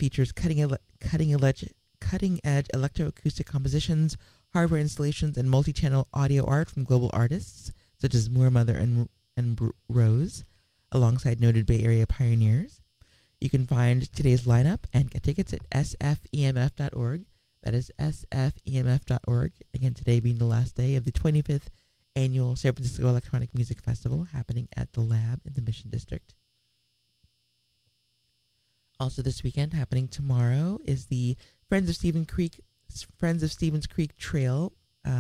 features cutting-edge electroacoustic compositions, hardware installations, and multi-channel audio art from global artists such as Moore Mother and Rose, alongside noted Bay Area pioneers. You can find today's lineup and get tickets at sfemf.org. That is sfemf.org. Again, today being the last day of the 25th annual San Francisco Electronic Music Festival happening at the Lab in the Mission District. Also this weekend, happening tomorrow, is the Friends of Stevens Creek Trail.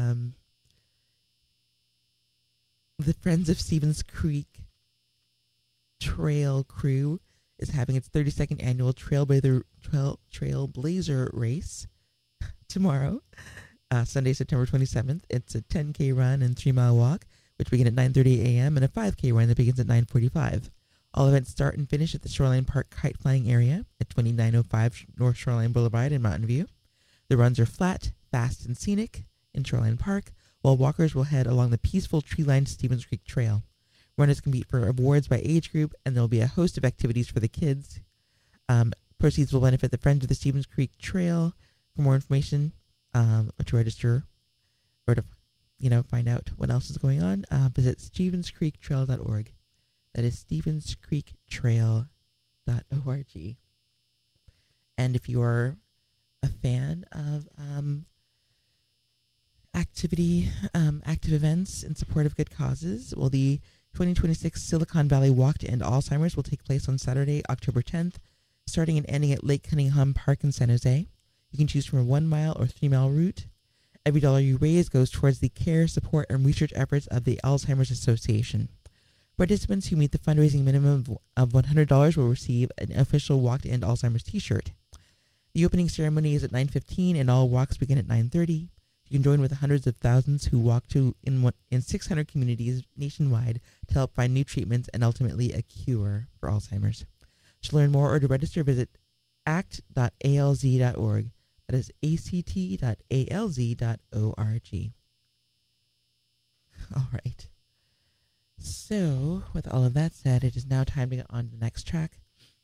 The Friends of Stevens Creek Trail Crew is having its 32nd annual Trailblazer race tomorrow, Sunday, September 27th. It's a 10K run and 3-mile walk, which begin at 9:30 a.m. and a 5K run that begins at 9:45. All events start and finish at the Shoreline Park Kite Flying Area at 2905 North Shoreline Boulevard in Mountain View. The runs are flat, fast, and scenic in Shoreline Park, while walkers will head along the peaceful tree-lined Stevens Creek Trail. Runners compete for awards by age group, and there will be a host of activities for the kids. Proceeds will benefit the Friends of the Stevens Creek Trail. For more information, to register or to find out what else is going on, visit StevensCreekTrail.org. That is StevensCreekTrail.org. And if you are a fan of active events in support of good causes, well, the 2026 Silicon Valley Walk to End Alzheimer's will take place on Saturday, October 10th, starting and ending at Lake Cunningham Park in San Jose. You can choose from a 1-mile or 3-mile route. Every dollar you raise goes towards the care, support, and research efforts of the Alzheimer's Association. Participants who meet the fundraising minimum of $100 will receive an official Walk to End Alzheimer's t-shirt. The opening ceremony is at 9:15 and all walks begin at 9:30. You can join with the hundreds of thousands who walk in 600 communities nationwide to help find new treatments and ultimately a cure for Alzheimer's. To learn more or to register, visit act.alz.org. That is act.alz.org. All right. So, with all of that said, it is now time to get on to the next track.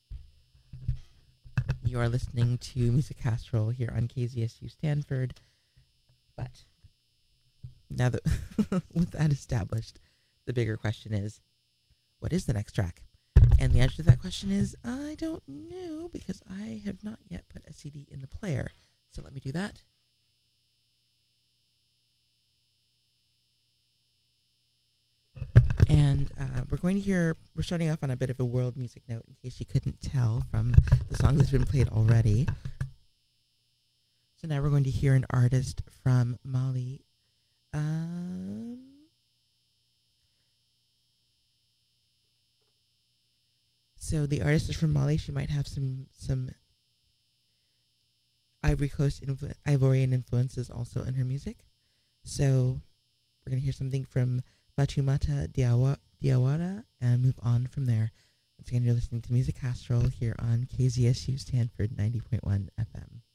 You are listening to Music Casserole here on KZSU Stanford. But now that with that established, the bigger question is, what is the next track? And the answer to that question is, I don't know, because I have not yet put a CD in the player. So let me do that. And we're starting off on a bit of a world music note, in case you couldn't tell from the song that's been played already. So now we're going to hear an artist from Mali. So the artist is from Mali. She might have some Ivory Coast Ivorian influences also in her music. So we're going to hear something from Fatoumata Diawara and move on from there. Once again, you're listening to Music Casserole here on KZSU Stanford 90.1 FM.